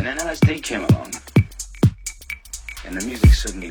then LSD came along, and the music suddenly